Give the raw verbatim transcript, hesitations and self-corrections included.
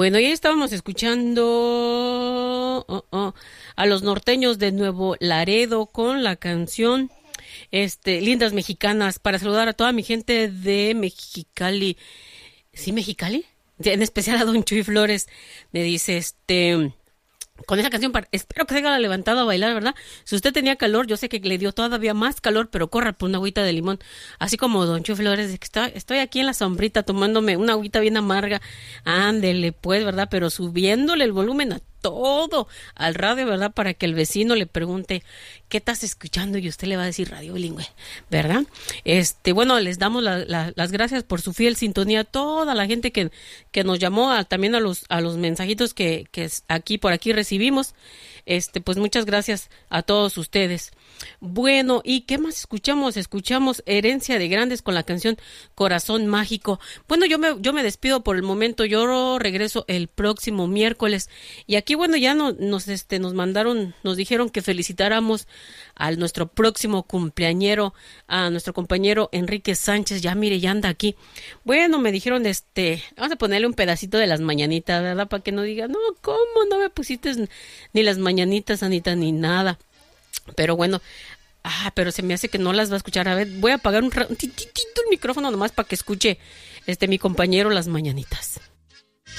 Bueno, y ahí estábamos escuchando oh, oh, a los norteños de Nuevo Laredo con la canción este, Lindas Mexicanas, para saludar a toda mi gente de Mexicali. ¿Sí, Mexicali? En especial a Don Chuy Flores. Me dice, este... con esa canción, para, espero que se haya levantado a bailar, ¿verdad? Si usted tenía calor, yo sé que le dio todavía más calor, pero corra por una agüita de limón. Así como Don Chuy Flores, de que está, estoy aquí en la sombrita tomándome una agüita bien amarga. Ándele, pues, ¿verdad? Pero subiéndole el volumen a todo al radio, ¿verdad? Para que el vecino le pregunte qué estás escuchando y usted le va a decir radio bilingüe, ¿verdad? Este, bueno, les damos la, la, las gracias por su fiel sintonía a toda la gente que, que nos llamó, a, también a los a los mensajitos que, que aquí por aquí recibimos. Este, pues muchas gracias a todos ustedes. Bueno, ¿y qué más escuchamos? Escuchamos Herencia de Grandes con la canción Corazón Mágico. Bueno, yo me, yo me despido por el momento, yo regreso el próximo miércoles. Y aquí, bueno, ya no, nos, este, nos mandaron, nos dijeron que felicitáramos a nuestro próximo cumpleañero, a nuestro compañero Enrique Sánchez. Ya, mire, ya anda aquí. Bueno, me dijeron, este, vamos a ponerle un pedacito de las mañanitas, ¿verdad? Para que no diga, no, ¿cómo no me pusiste ni las mañanitas, Anita, ni nada? Pero bueno, ah, pero se me hace que no las va a escuchar. A ver, voy a apagar un, un titito el micrófono nomás para que escuche este mi compañero las mañanitas.